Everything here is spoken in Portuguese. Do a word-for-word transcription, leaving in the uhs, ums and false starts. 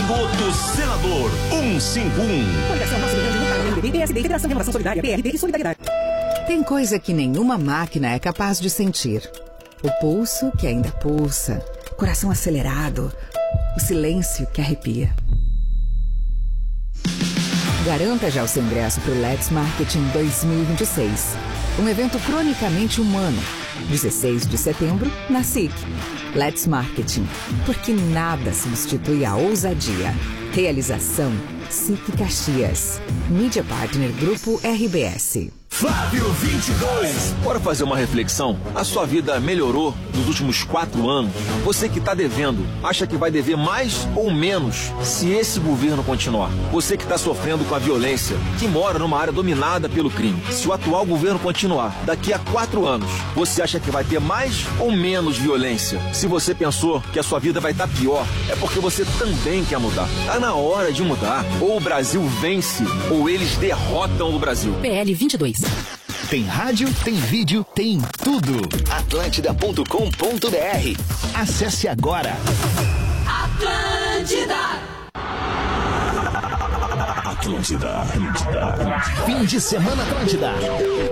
Voto Senador cento e cinquenta e um. Coligação Nosso Rio Grande do Sul, M D B, P S D, Federação Renovação Solidária, P R D e Solidariedade. Tem coisa que nenhuma máquina é capaz de sentir. O pulso que ainda pulsa, o coração acelerado, o silêncio que arrepia. Garanta já o seu ingresso para o Let's Marketing dois mil e vinte e seis. Um evento cronicamente humano. dezesseis de setembro, na S I C. Let's Marketing. Porque nada substitui a ousadia. Realização S I C Caxias. Mídia Partner Grupo R B S. Flávio vinte e dois. Bora fazer uma reflexão? A sua vida melhorou nos últimos quatro anos? Você que está devendo, acha que vai dever mais ou menos se esse governo continuar? Você que está sofrendo com a violência, que mora numa área dominada pelo crime, se o atual governo continuar, daqui a quatro anos, você acha que vai ter mais ou menos violência? Se você pensou que a sua vida vai estar pior, é porque você também quer mudar. Tá na hora de mudar. Ou o Brasil vence, ou eles derrotam o Brasil. P L vinte e dois. Tem rádio, tem vídeo, tem tudo. Atlântida ponto com ponto br. Acesse agora. Atlântida. Atlântida. Atlântida. Fim de semana Atlântida.